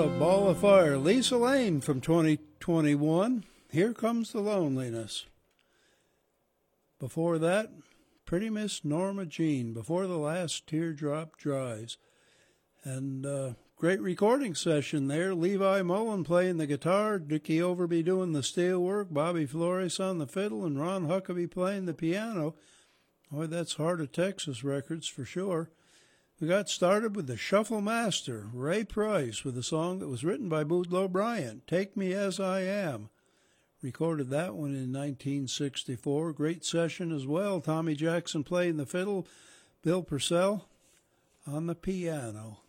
Ball of Fire. Lisa Lane from 2021. Here Comes the Loneliness. Before that, Pretty Miss Norma Jean, Before the Last Teardrop Dries. And great recording session there. Levi Mullen playing the guitar, Dickie Overby doing the steel work, Bobby Flores on the fiddle, and Ron Huckabee playing the piano. Boy, that's Heart of Texas Records for sure. We got started with the Shuffle Master, Ray Price, with a song that was written by Boudleaux Bryant, Take Me As I Am. Recorded that one in 1964. Great session as well. Tommy Jackson playing the fiddle, Bill Purcell on the piano.